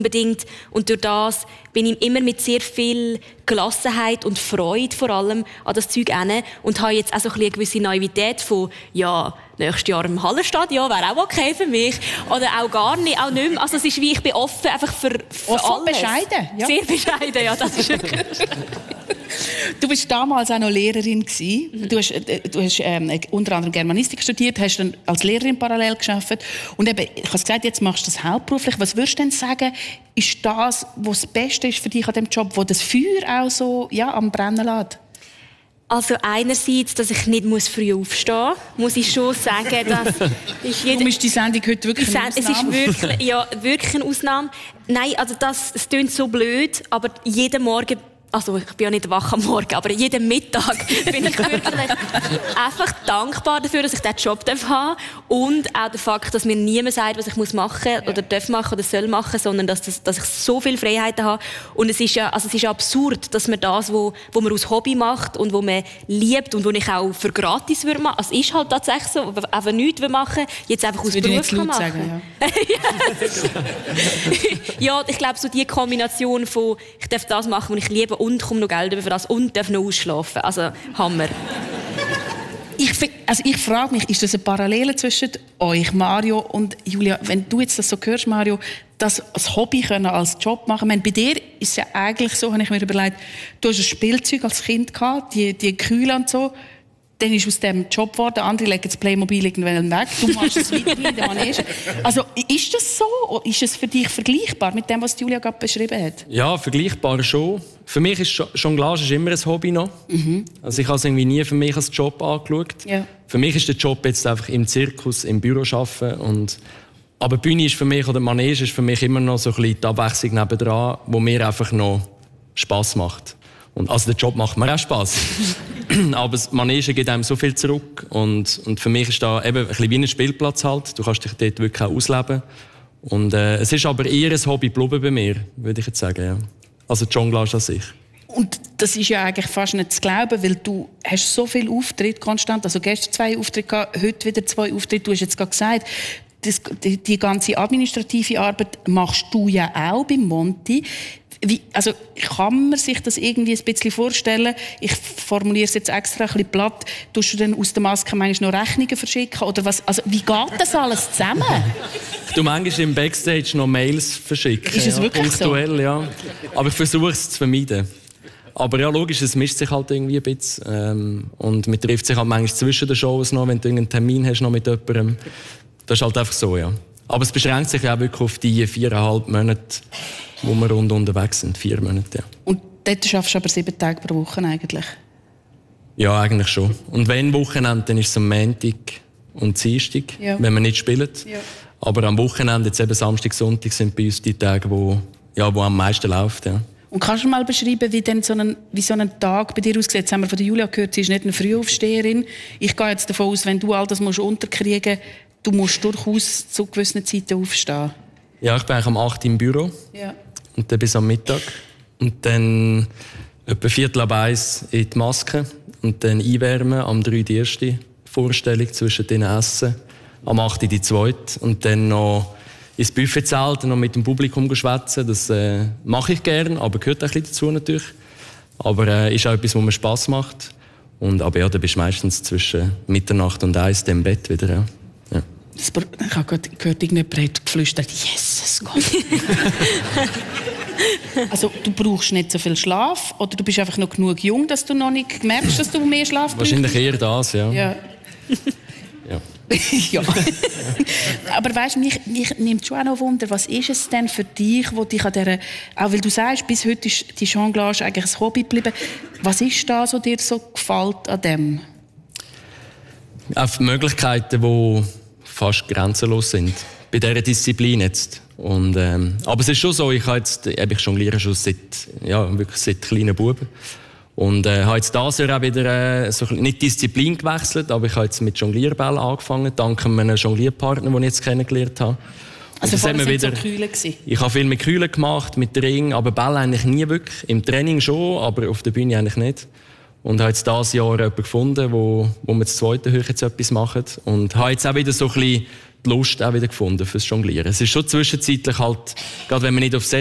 unbedingt. Und durch das bin ich immer mit sehr viel Gelassenheit und Freude vor allem an das Zeug hin und habe jetzt auch so eine gewisse Naivität von, ja, nächstes Jahr im Hallenstadion wäre auch okay für mich. Oder auch gar nicht, auch nicht mehr. Also es ist wie, ich bin offen einfach für offen, alles. Bescheiden. Ja. Sehr bescheiden, ja, das ist wirklich. Du bist damals auch noch Lehrerin gewesen. Du hast unter anderem Germanistik studiert, hast dann als Lehrerin parallel gearbeitet. Und eben, ich habe gesagt, jetzt machst du das hauptberuflich. Was würdest du denn sagen, ist das, was das Beste ist für dich an diesem Job, wo das Feuer auch so am Brennen lässt? Also einerseits, dass ich nicht früh aufstehen muss ich schon sagen, dass Darum ist die Sendung heute wirklich eine Ausnahme. Es ist wirklich eine Ausnahme. Nein, also es klingt so blöd, aber jeden Morgen, also ich bin ja nicht wach am Morgen, aber jeden Mittag bin ich wirklich einfach dankbar dafür, dass ich diesen Job haben darf. Und auch der Fakt, dass mir niemand sagt, was ich machen muss oder darf machen oder soll machen, sondern dass ich so viele Freiheiten habe. Und es ist ja absurd, dass man das, wo man aus Hobby macht und wo man liebt und wo ich auch für gratis würde machen. Also es ist halt tatsächlich so, einfach nichts machen, jetzt einfach aus Beruf kann machen. Sagen, ja, ich glaube, so die Kombination von, ich darf das machen, was ich liebe, und komme noch Geld über für das und darf noch ausschlafen. Also, Hammer. Ich frage mich, ist das eine Parallele zwischen euch, Mario und Julia? Wenn du jetzt das so hörst, Mario, das als Hobby können, als Job machen. Ich meine, bei dir ist es ja eigentlich so, habe ich mir überlegt, du hast ein Spielzeug als Kind gehabt, die Kühle und so. Dann ist aus dem Job geworden, andere legen das Playmobil irgendwann weg, du machst es weiterhin in der Manege. Also, ist das so? Ist es für dich vergleichbar mit dem, was Julia gerade beschrieben hat? Ja, vergleichbar schon. Für mich ist Jonglage ist immer ein Hobby noch. Also ich habe es irgendwie nie für mich als Job angeschaut. Ja. Für mich ist der Job jetzt einfach im Zirkus, im Büro arbeiten. Aber die Bühne ist für mich, oder die Manege ist für mich immer noch so ein bisschen die Abwechslung nebendran, wo mir einfach noch Spass macht. Also der Job macht mir auch Spass. Aber das Manege gibt einem so viel zurück. Und für mich ist da eben ein bisschen wie ein Spielplatz halt. Du kannst dich dort wirklich auch ausleben. Und es ist aber eher ein Hobby geblieben bei mir, würde ich jetzt sagen. Ja. Also die Jonglage an sich. Und das ist ja eigentlich fast nicht zu glauben, weil du hast so viele Auftritte konstant. Also gestern 2 Auftritte gehabt, heute wieder 2 Auftritte. Du hast jetzt gerade gesagt, die ganze administrative Arbeit machst du ja auch beim Monti. Also kann man sich das irgendwie ein bisschen vorstellen? Ich formuliere es jetzt extra ein bisschen platt. Tust du dann aus der Maske manchmal noch Rechnungen verschicken? Oder was? Also wie geht das alles zusammen? Du manchmal im Backstage noch Mails verschicken. Ist es wirklich punktuell, so? Ja. Aber ich versuche es zu vermeiden. Aber ja, logisch, es mischt sich halt irgendwie ein bisschen. Und man trifft sich halt manchmal zwischen den Shows noch, wenn du irgendeinen Termin hast noch mit jemandem. Das ist halt einfach so, ja. Aber es beschränkt sich ja auch wirklich auf die 4,5 Monate, wo wir rund unterwegs sind. 4 Monate, ja. Und dort schaffst du aber 7 Tage pro Woche eigentlich? Ja, eigentlich schon. Und wenn Wochenende, dann ist es am Montag und Dienstag, wenn wir nicht spielen. Ja. Aber am Wochenende, jetzt eben Samstag, Sonntag, sind bei uns die Tage, wo am meisten läuft. Ja. Und kannst du mal beschreiben, wie so ein Tag bei dir aussieht? Jetzt haben wir von der Julia gehört, sie ist nicht eine Frühaufsteherin. Ich gehe jetzt davon aus, wenn du all das unterkriegen musst, du musst durchaus zu gewissen Zeiten aufstehen. Ja, ich bin eigentlich am 8 Uhr im Büro. Ja. Und dann bis am Mittag. Und dann etwa 1:45 in die Maske. Und dann einwärmen. Am 3 die erste Vorstellung zwischen den Essen. Am 8 die zweite. Und dann noch ins Buffetzelt noch mit dem Publikum schwätzen. Das mache ich gerne, aber gehört auch ein bisschen dazu natürlich. Aber ist auch etwas, was mir Spass macht. Aber ja, dann bist du meistens zwischen Mitternacht und 1 im Bett wieder. Ja. Ja. Ich habe gerade gehört, irgendjemand hat geflüstert, Jesus Gott. Also du brauchst nicht so viel Schlaf oder du bist einfach noch genug jung, dass du noch nicht merkst, dass du mehr Schlaf brauchst? Wahrscheinlich eher das, ja. Ja. Ja. Aber weißt, mich nimmt schon auch noch Wunder, was ist es denn für dich, wo dich an dieser, auch weil du sagst, bis heute ist die Jonglage eigentlich ein Hobby geblieben. Was ist das, was dir so gefällt an dem? Auf Möglichkeiten, die fast grenzenlos sind. Bei dieser Disziplin jetzt. Und, aber es ist schon so, ich jongliere schon wirklich seit kleinen Buben. Und habe jetzt dieses Jahr auch wieder nicht Disziplin gewechselt, aber ich habe jetzt mit Jonglierbällen angefangen, dank einem Jonglierpartner, den ich jetzt kennengelernt habe. Also vorher sind so Kühle gewesen? Ich habe viel mit Kühlen gemacht, mit Ring, aber Bälle eigentlich nie wirklich. Im Training schon, aber auf der Bühne eigentlich nicht. Und habe jetzt dieses Jahr jemanden gefunden, wo wir das zweite Höhe jetzt etwas machen. Und habe jetzt auch wieder so ein bisschen die Lust auch wieder gefunden fürs Jonglieren. Es ist schon zwischenzeitlich halt, gerade wenn man nicht auf